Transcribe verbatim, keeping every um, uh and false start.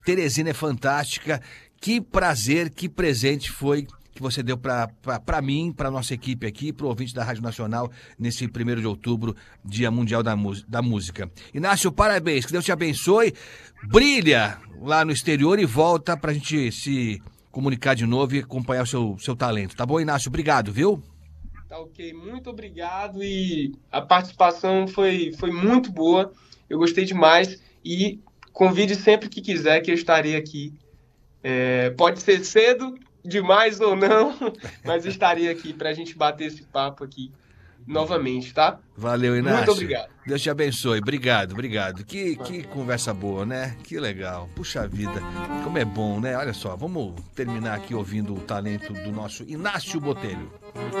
Teresina é fantástica. Que prazer, que presente foi que você deu para mim, para nossa equipe aqui, para o ouvinte da Rádio Nacional, nesse primeiro de outubro, Dia Mundial da, da Música. Inácio, parabéns, que Deus te abençoe, brilha lá no exterior e volta para a gente se comunicar de novo e acompanhar o seu, seu talento. Tá bom, Inácio? Obrigado, viu? Tá ok, muito obrigado, e a participação foi, foi muito boa, eu gostei demais, e convide sempre que quiser que eu estarei aqui. É, pode ser cedo demais ou não, mas estarei aqui para a gente bater esse papo aqui novamente, tá? Valeu, Inácio. Muito obrigado. Deus te abençoe. Obrigado, obrigado. Que, que conversa boa, né? Que legal. Puxa vida, como é bom, né? Olha só, vamos terminar aqui ouvindo o talento do nosso Inácio Botelho.